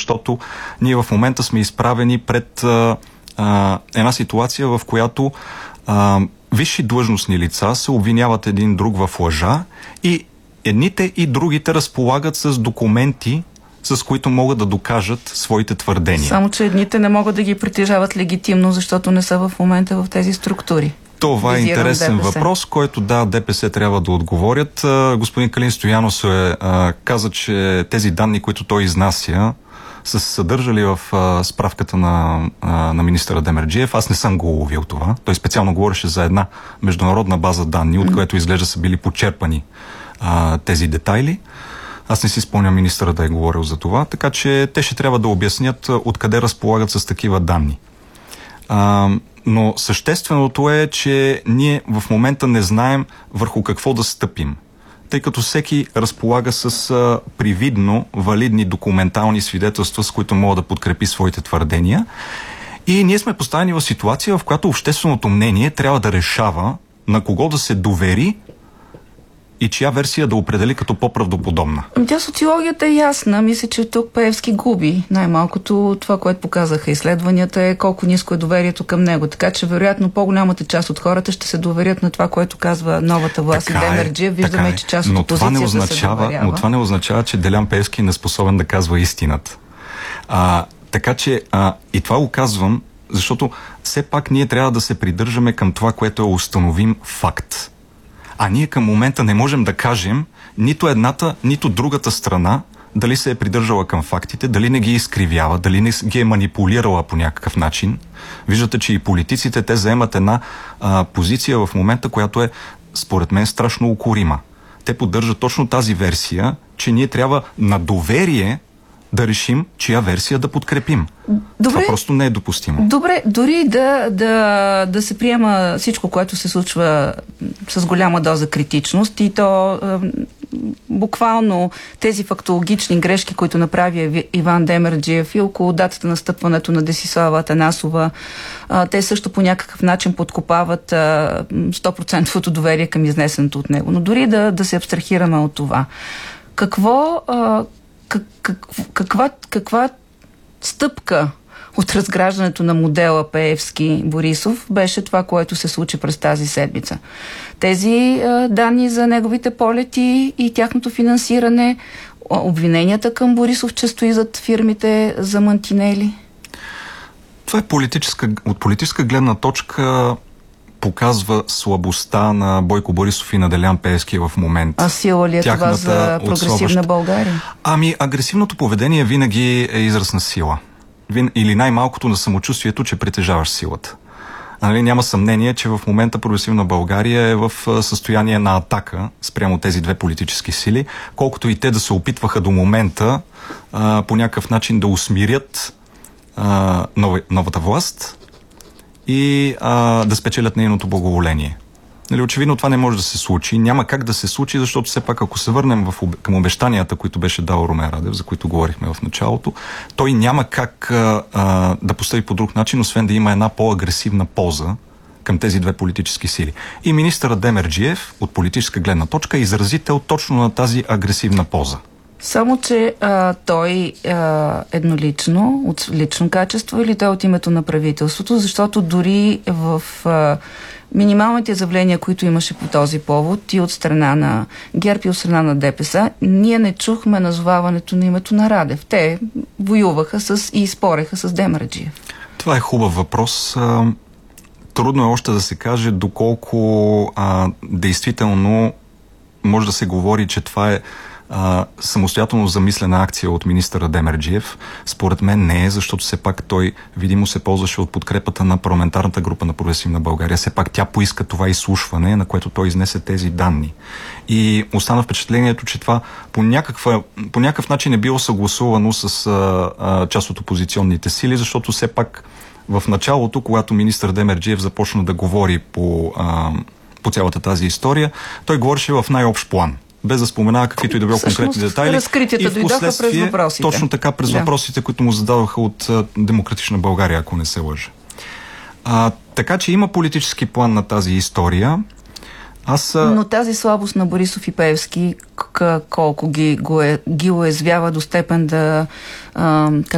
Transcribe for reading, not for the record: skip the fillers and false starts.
защото ние в момента сме изправени пред една ситуация, в която висши длъжностни лица се обвиняват един друг в лъжа и едните и другите разполагат с документи, с които могат да докажат своите твърдения. Само че едните не могат да ги притежават легитимно, защото не са в момента в тези структури. Това е интересен въпрос, който ДПС трябва да отговорят. Господин Калин Стоянов каза, че тези данни, които той изнася, са се съдържали в справката на министъра Демерджиев. Аз не съм го уловил това. Той специално говореше за една международна база данни, от която изглежда са били почерпани тези детайли. Аз не си спомням министъра да е говорил за това, така че те ще трябва да обяснят откъде разполагат с такива данни. Но същественото е, че ние в момента не знаем върху какво да стъпим, тъй като всеки разполага с привидно валидни документални свидетелства, с които мога да подкрепи своите твърдения. И ние сме поставени в ситуация, в която общественото мнение трябва да решава на кого да се довери и чия версия да определи като по-правдоподобна. Тя социологията е ясна. Мисля, че тук Пеевски губи. Най-малкото това, което показаха изследванията, е колко ниско е доверието към него. Така че, вероятно, по-голямата част от хората ще се доверят на това, което казва новата власт и Демерджиев. Виждаме, че част от опозицията се доверява. Но това не означава, че Делян Пеевски не е способен да казва истината. Така че, и това го казвам, защото все пак ние трябва да се придържаме към това, което е установим факт. А ние към момента не можем да кажем нито едната, нито другата страна дали се е придържала към фактите, дали не ги изкривява, дали не ги е манипулирала по някакъв начин. Виждате, че и политиците, те заемат една позиция в момента, която е, според мен, страшно укорима. Те поддържат точно тази версия, че ние трябва на доверие да решим чия версия да подкрепим. Добре, това просто не е допустимо. Добре, дори да се приема всичко, което се случва с голяма доза критичност и то буквално тези фактологични грешки, които направи Иван Демерджиев и около датата на стъпването на Десислава Атанасова, те също по някакъв начин подкопават 100% доверие към изнесеното от него. Но дори да се абстрахираме от това. Каква стъпка от разграждането на модела Пеевски-Борисов беше това, което се случи през тази седмица? Тези данни за неговите полети и тяхното финансиране, обвиненията към Борисов, че стои зад фирмите за мантинели? Това е от политическа гледна точка показва слабостта на Бойко Борисов и на Делян Пеевски в момента. А сила ли е това за прогресивна България? Агресивното поведение винаги е израз на сила. Или най-малкото на самочувствието, че притежаваш силата. Няма съмнение, че в момента прогресивна България е в състояние на атака спрямо тези две политически сили, колкото и те да се опитваха до момента по някакъв начин да усмирят новата власт и да спечелят нейното благоволение. Очевидно това не може да се случи. Няма как да се случи, защото все пак, ако се върнем към обещанията, които беше дал Румен Радев, за които говорихме в началото, той няма как да постави по друг начин, освен да има една по-агресивна поза към тези две политически сили. И министър Демерджиев, от политическа гледна точка, е изразител точно на тази агресивна поза. Само, че той еднолично, от лично качество или той от името на правителството, защото дори в минималните изявления, които имаше по този повод и от страна на ГЕРБ и от страна на ДПС, ние не чухме назоваването на името на Радев. Те воюваха и спореха с Демерджиев. Това е хубав въпрос. Трудно е още да се каже доколко действително може да се говори, че това е самостоятелно замислена акция от министъра Демерджиев. Според мен не е, защото все пак той видимо се ползваше от подкрепата на парламентарната група на Прогресивна България. Все пак тя поиска това изслушване, на което той изнесе тези данни. И остана впечатлението, че това по някакъв начин е било съгласувано с част от опозиционните сили, защото все пак в началото, когато министър Демерджиев започна да говори по цялата тази история, той говореше в най-общ план, без да споменава каквито и да било конкретни детайли. Разкритията дойдоха през въпросите. Точно така, през въпросите, които му задаваха от Демократична България, ако не се лъжа. Така че има политически план на тази история. Но тази слабост на Борисов и Пеевски колко ги уязвява до степен да